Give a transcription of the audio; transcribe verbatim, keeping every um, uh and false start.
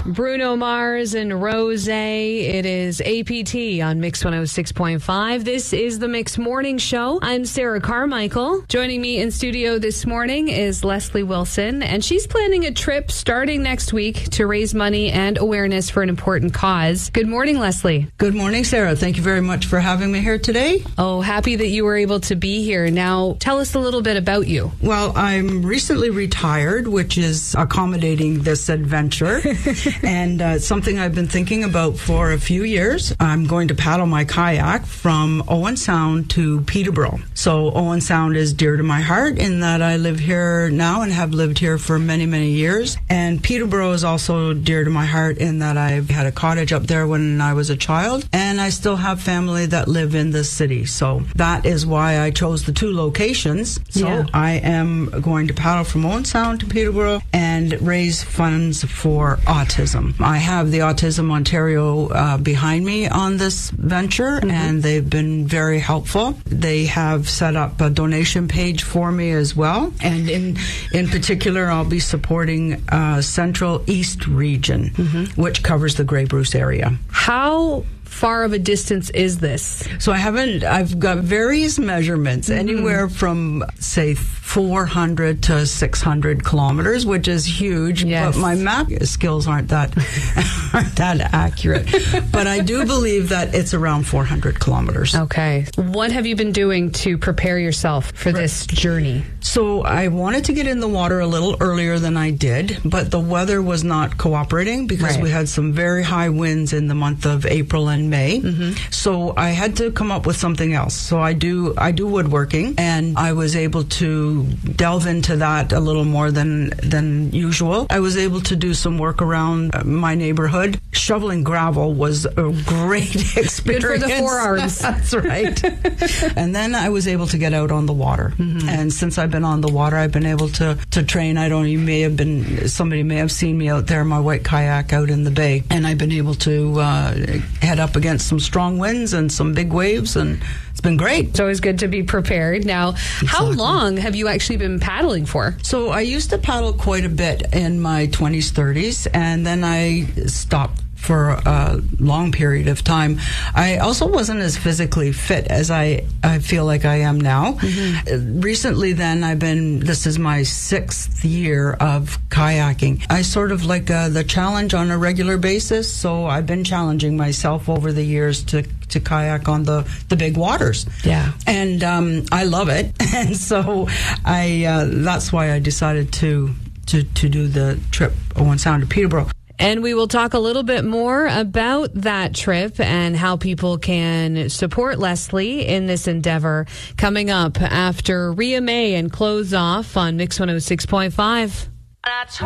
Bruno Mars and Rose. It is A P T on Mix one oh six point five. This is the Mix Morning Show. I'm Sarah Carmichael. Joining me in studio this morning is Leslie Wilson, and she's planning a trip starting next week to raise money and awareness for an important cause. Good morning, Leslie. Good morning, Sarah. Thank you very much for having me here today. Oh, happy that you were able to be here. Now, tell us a little bit about you. Well, I'm recently retired, which is accommodating this adventure. And uh, it's something I've been thinking about for a few years. I'm going to paddle my kayak from Owen Sound to Peterborough. So Owen Sound is dear to my heart in that I live here now and have lived here for many, many years. And Peterborough is also dear to my heart in that I had a cottage up there when I was a child. And I still have family that live in this city. So that is why I chose the two locations. So Yeah. I am going to paddle from Owen Sound to Peterborough and raise funds for autism. I have the Autism Ontario uh, behind me on this venture, mm-hmm. and they've been very helpful. They have set up a donation page for me as well, and in in particular, I'll be supporting uh, Central East Region, mm-hmm. which covers the Grey Bruce area. How far of a distance is this? So I haven't, I've got various measurements, mm-hmm. anywhere from, say, four hundred to six hundred kilometers, which is huge, yes. but my map skills aren't that, aren't that accurate. But I do believe that it's around four hundred kilometers. Okay. What have you been doing to prepare yourself for this journey? So I wanted to get in the water a little earlier than I did, but the weather was not cooperating because right. we had some very high winds in the month of April and May. Mm-hmm. So I had to come up with something else. So I do I do woodworking, and I was able to delve into that a little more than than usual. I was able to do some work around my neighborhood. Shoveling gravel was a great experience. Good for the forearms. That's right. And then I was able to get out on the water. Mm-hmm. And since I've been on the water, I've been able to, to train. I don't, you may have been, somebody may have seen me out there in my white kayak out in the bay. And I've been able to uh, head up against some strong winds and some big waves, and it's been great. It's always good to be prepared. Now, exactly. How long have you actually been paddling for? So I used to paddle quite a bit in my twenties, thirties, and then I stopped for a long period of time. I also wasn't as physically fit as I, I feel like I am now. Mm-hmm. Recently then, I've been, this is my sixth year of kayaking. I sort of like uh, the challenge on a regular basis, so I've been challenging myself over the years to to kayak on the, the big waters. Yeah. And um, I love it. And so I uh, that's why I decided to, to, to do the trip Owen Sound to Peterborough. And we will talk a little bit more about that trip and how people can support Leslie in this endeavor coming up after Rhea May and Close Off on Mix one oh six point five.